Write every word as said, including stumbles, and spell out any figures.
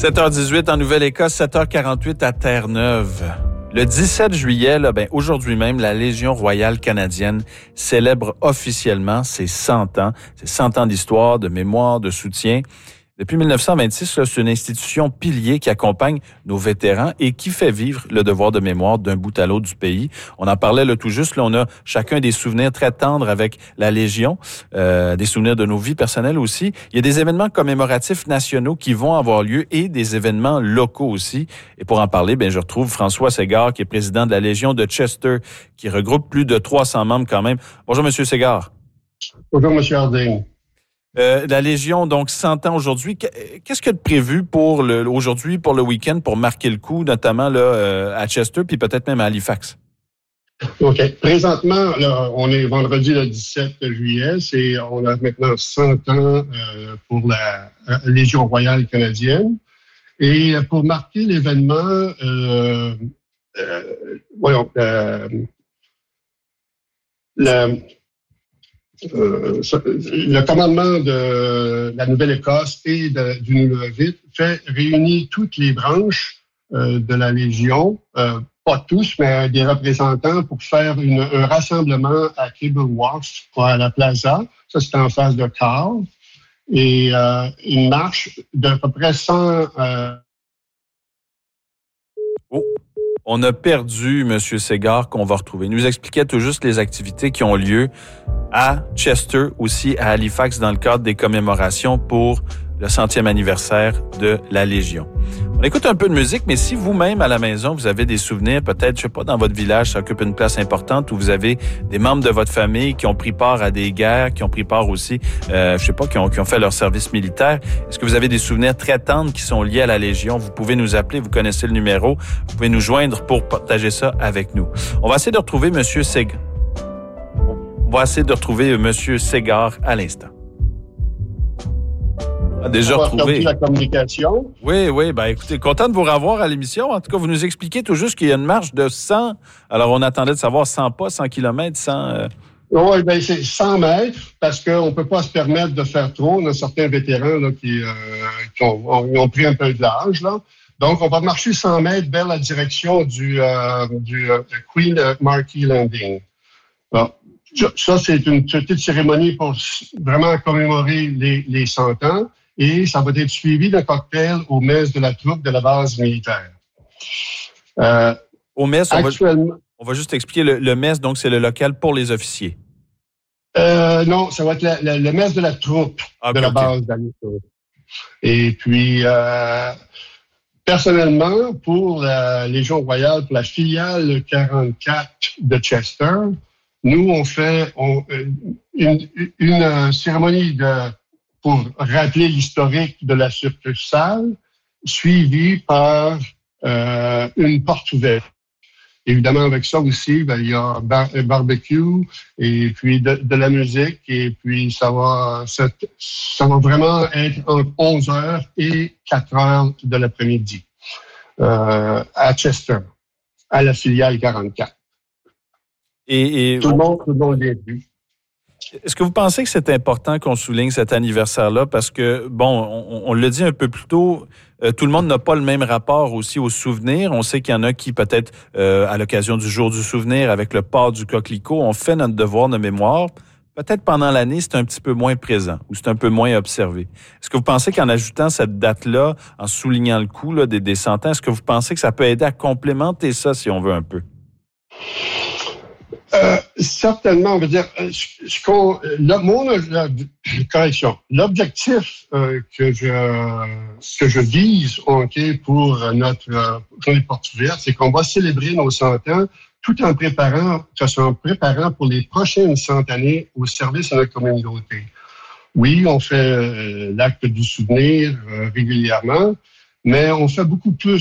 sept heures dix-huit en Nouvelle-Écosse, sept heures quarante-huit à Terre-Neuve. Le dix-sept juillet, là, ben, aujourd'hui même, la Légion royale canadienne célèbre officiellement ses cent ans, ses cent ans d'histoire, de mémoire, de soutien. Depuis dix-neuf cent vingt-six, là, c'est une institution pilier qui accompagne nos vétérans et qui fait vivre le devoir de mémoire d'un bout à l'autre du pays. On en parlait là tout juste, là, on a chacun des souvenirs très tendres avec la Légion, euh, des souvenirs de nos vies personnelles aussi. Il y a des événements commémoratifs nationaux qui vont avoir lieu et des événements locaux aussi. Et pour en parler, ben je retrouve François Ségard, qui est président de la Légion de Chester, qui regroupe plus de trois cents membres quand même. Bonjour, Monsieur Ségard. Bonjour, Monsieur Harding. Euh, la Légion, donc, cent ans aujourd'hui. Qu'est-ce qu'il y a de prévu pour le, aujourd'hui, pour le week-end, pour marquer le coup, notamment là, euh, à Chester, puis peut-être même à Halifax? OK. Présentement, là, on est vendredi le dix-sept juillet. C'est, on a maintenant cent ans euh, pour la euh, Légion royale canadienne. Et pour marquer l'événement, euh, euh, voyons, euh, la... Euh, le commandement de la Nouvelle-Écosse et de, du Nunavut fait réunir toutes les branches euh, de la Légion, euh, pas tous, mais des représentants pour faire une, un rassemblement à Cable Wharf, à la Plaza. Ça, c'est en face de Carl. Et euh, une marche d'à peu près cent... Euh... Oh. On a perdu M. Ségard qu'on va retrouver. Il nous expliquait tout juste les activités qui ont lieu à Chester, aussi à Halifax, dans le cadre des commémorations pour le centième anniversaire de la Légion. On écoute un peu de musique, mais si vous-même à la maison, vous avez des souvenirs, peut-être, je sais pas, dans votre village, ça occupe une place importante, où vous avez des membres de votre famille qui ont pris part à des guerres, qui ont pris part aussi, euh, je sais pas, qui ont, qui ont fait leur service militaire. Est-ce que vous avez des souvenirs très tendres qui sont liés à la Légion? Vous pouvez nous appeler, vous connaissez le numéro, vous pouvez nous joindre pour partager ça avec nous. On va essayer de retrouver M. Ségard. On va essayer de retrouver M. Ségard à l'instant. A déjà retrouvé la communication. Oui, oui. Ben, écoutez, content de vous revoir à l'émission. En tout cas, vous nous expliquez tout juste qu'il y a une marche de cent. Alors, on attendait de savoir cent pas, cent kilomètres, cent... Euh... Oui, ben, c'est cent mètres parce qu'on ne peut pas se permettre de faire trop. On a certains vétérans là, qui, euh, qui ont, ont, ont pris un peu de l'âge. Là. Donc, on va marcher cent mètres vers la direction du, euh, du euh, Queen Marquis Landing. Bon. Ça, c'est une petite cérémonie pour vraiment commémorer les, les cent ans. Et ça va être suivi d'un cocktail au mess de la troupe de la base militaire. Euh, au mess, on, actuellement, va, on va juste expliquer le, le mess, donc c'est le local pour les officiers. Euh, non, ça va être la, la, le mess de la troupe okay, de la base okay. d'Anito. Et puis, euh, personnellement, pour la Légion royale, pour la filiale quarante-quatre de Chester, nous, on fait on, une, une, une cérémonie de... pour rappeler l'historique de la succursale, suivi par euh, une porte ouverte. Évidemment, avec ça aussi, ben, il y a bar- barbecue et puis de, de la musique et puis ça va, ça, ça va vraiment être entre onze heures et quatre heures de l'après-midi euh, à Chester, à la filiale quarante-quatre. Et, et tout le monde, tout le monde est vu. Est-ce que vous pensez que c'est important qu'on souligne cet anniversaire-là? Parce que, bon, on, on le dit un peu plus tôt, euh, tout le monde n'a pas le même rapport aussi aux souvenirs. On sait qu'il y en a qui, peut-être, euh, à l'occasion du jour du souvenir, avec le port du coquelicot, on fait notre devoir de mémoire. Peut-être pendant l'année, c'est un petit peu moins présent ou c'est un peu moins observé. Est-ce que vous pensez qu'en ajoutant cette date-là, en soulignant le coup là, des, des cent ans, est-ce que vous pensez que ça peut aider à complémenter ça, si on veut un peu? Euh, certainement, on veut dire, ce, ce qu'on, le, mon, la, correction, l'objectif euh, que je que je vise, ok, pour notre pour les portes ouvertes, c'est qu'on va célébrer nos cent ans tout en préparant, en préparant pour les prochaines cent années au service de notre communauté. Oui, on fait euh, l'acte du souvenir euh, régulièrement, mais on fait beaucoup plus